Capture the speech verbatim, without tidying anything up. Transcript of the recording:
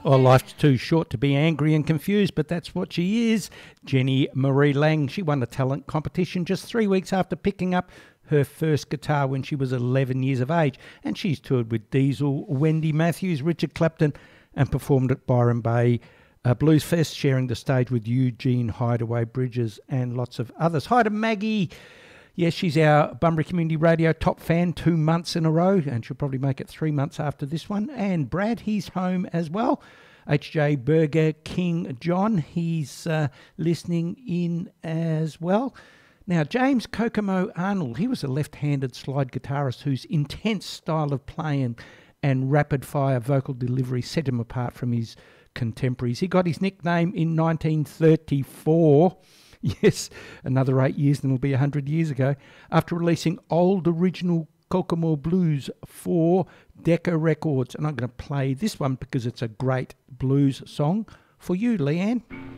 Oh, life's too short to be angry and confused, but that's what she is. Jenny Marie Lang, she won a talent competition just three weeks after picking up her first guitar when she was eleven years of age. And she's toured with Diesel, Wendy Matthews, Richard Clapton, and performed at Byron Bay uh, Blues Fest, sharing the stage with Eugene Hideaway Bridges and lots of others. Hi to Maggie. Yes, she's our Bunbury Community Radio top fan two months in a row, and she'll probably make it three months after this one. And Brad, he's home as well. H J Burger King John, he's uh, listening in as well. Now, James Kokomo Arnold, he was a left-handed slide guitarist whose intense style of playing and rapid-fire vocal delivery set him apart from his contemporaries. He got his nickname in nineteen thirty-four. Yes, another eight years, then it'll be one hundred years ago, after releasing old original Kokomo Blues for Decca Records. And I'm going to play this one because it's a great blues song for you, Leanne.